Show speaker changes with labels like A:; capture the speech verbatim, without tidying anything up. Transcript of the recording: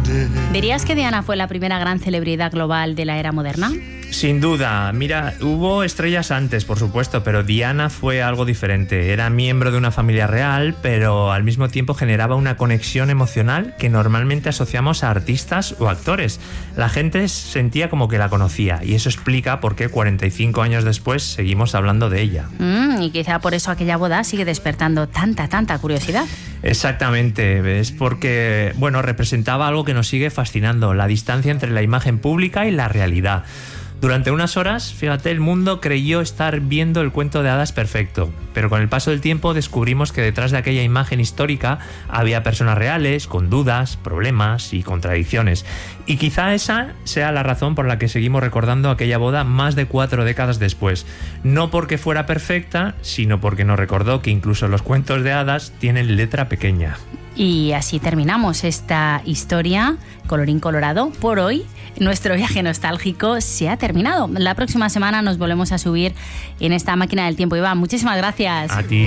A: ¿Dirías que Diana fue la primera gran celebridad global de la era moderna?
B: Sin duda. Mira, hubo estrellas antes, por supuesto, pero Diana fue algo diferente. Era miembro de una familia real, pero al mismo tiempo generaba una conexión emocional que normalmente asociamos a artistas o actores. La gente sentía como que la conocía, y eso explica por qué cuarenta y cinco años después seguimos hablando de ella.
A: Mm, y quizá por eso aquella boda sigue despertando tanta, tanta curiosidad.
B: Exactamente, es porque, bueno, representaba algo que nos sigue fascinando, la distancia entre la imagen pública y la realidad. Durante unas horas, fíjate, el mundo creyó estar viendo el cuento de hadas perfecto, pero con el paso del tiempo descubrimos que detrás de aquella imagen histórica había personas reales, con dudas, problemas y contradicciones. Y quizá esa sea la razón por la que seguimos recordando aquella boda más de cuatro décadas después. No porque fuera perfecta, sino porque nos recordó que incluso los cuentos de hadas tienen letra pequeña.
A: Y así terminamos esta historia, colorín colorado. Por hoy, nuestro viaje nostálgico se ha terminado. La próxima semana nos volvemos a subir en esta máquina del tiempo. Iván, muchísimas gracias.
B: A ti.